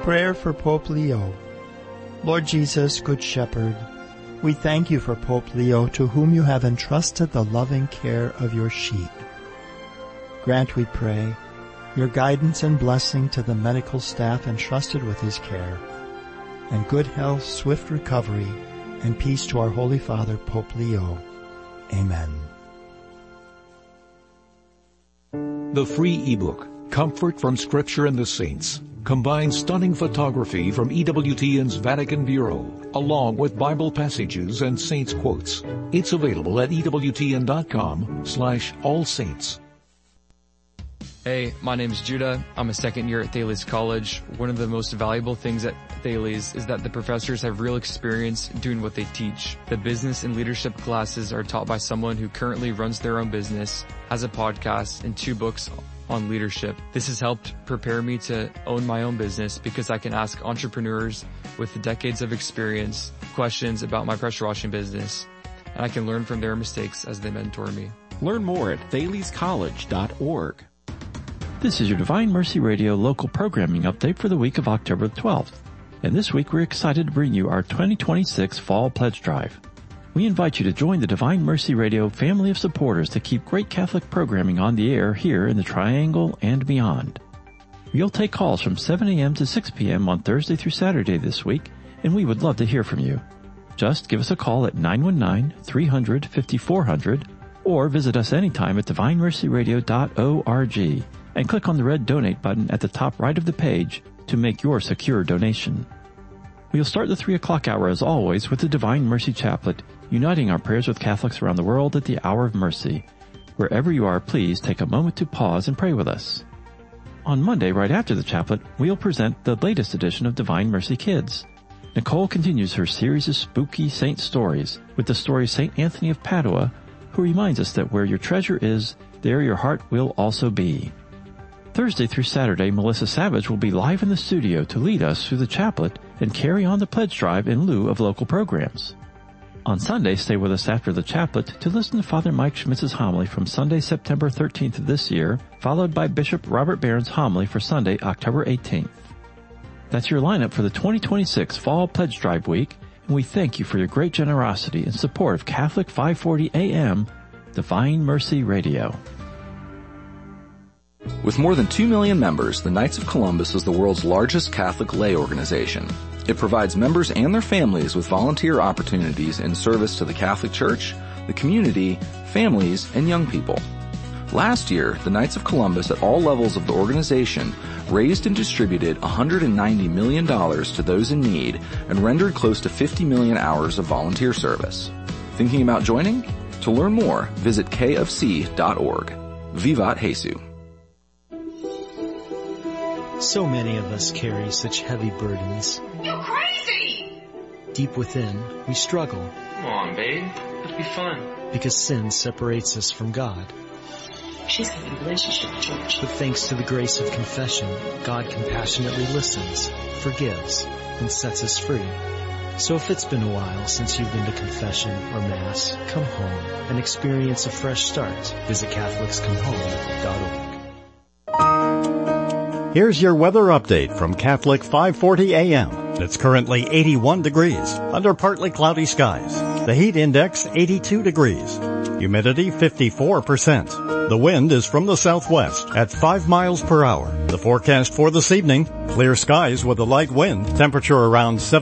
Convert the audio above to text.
Prayer for Pope Leo. Lord Jesus, Good Shepherd, we thank you for Pope Leo, to whom you have entrusted the loving care of your sheep. Grant, we pray, your guidance and blessing to the medical staff entrusted with his care, and good health, swift recovery, and peace to our Holy Father, Pope Leo. Amen. The free ebook, Comfort from Scripture and the Saints, combines stunning photography from EWTN's Vatican Bureau, along with Bible passages and saints' quotes. It's available at EWTN.com/allsaints. Hey, my name is Judah. I'm a second year at Thales College. One of the most valuable things at Thales is that the professors have real experience doing what they teach. The business and leadership classes are taught by someone who currently runs their own business, has a podcast, and 2 books on leadership. This has helped prepare me to own my own business because I can ask entrepreneurs with decades of experience questions about my pressure washing business, and I can learn from their mistakes as they mentor me. Learn more at thalescollege.org. This is your Divine Mercy Radio local programming update for the week of October 12th. And this week we're excited to bring you our 2026 Fall Pledge Drive. We invite you to join the Divine Mercy Radio family of supporters to keep great Catholic programming on the air here in the Triangle and beyond. We'll take calls from 7 a.m. to 6 p.m. on Thursday through Saturday this week, and we would love to hear from you. Just give us a call at 919-300-5400 or visit us anytime at divinemercyradio.org and click on the red donate button at the top right of the page to make your secure donation. We'll start the 3 o'clock hour as always with the Divine Mercy Chaplet, uniting our prayers with Catholics around the world at the hour of mercy. Wherever you are, please take a moment to pause and pray with us. On Monday, right after the chaplet, we'll present the latest edition of Divine Mercy Kids. Nicole continues her series of spooky saint stories with the story of St. Anthony of Padua, who reminds us that where your treasure is, there your heart will also be. Thursday through Saturday, Melissa Savage will be live in the studio to lead us through the chaplet and carry on the pledge drive in lieu of local programs. On Sunday, stay with us after the chaplet to listen to Father Mike Schmitz's homily from Sunday, September 13th of this year, followed by Bishop Robert Barron's homily for Sunday, October 18th. That's your lineup for the 2026 Fall Pledge Drive Week, and we thank you for your great generosity and support of Catholic 540 AM, Divine Mercy Radio. With more than 2 million members, the Knights of Columbus is the world's largest Catholic lay organization. It provides members and their families with volunteer opportunities in service to the Catholic Church, the community, families, and young people. Last year, the Knights of Columbus at all levels of the organization raised and distributed $190 million to those in need and rendered close to 50 million hours of volunteer service. Thinking about joining? To learn more, visit kfc.org. Vivat Jesu. So many of us carry such heavy burdens. You're crazy! Deep within, we struggle. Come on, babe. It'll be fun. Because sin separates us from God. She's having a relationship with George. But thanks to the grace of confession, God compassionately listens, forgives, and sets us free. So if it's been a while since you've been to confession or Mass, come home and experience a fresh start. Visit CatholicsComeHome.org. Here's your weather update from Catholic 540 AM. It's currently 81 degrees under partly cloudy skies. The heat index 82 degrees. Humidity 54%. The wind is from the southwest at 5 miles per hour. The forecast for this evening, clear skies with a light wind, temperature around 7